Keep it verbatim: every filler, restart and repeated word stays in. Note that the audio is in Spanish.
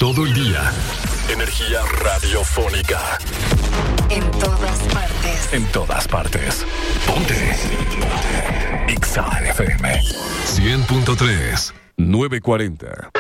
todo el día. Energía radiofónica. En todas partes. En todas partes. Ponte. Ponte. Exa F M. cien punto tres. nueve cuarenta.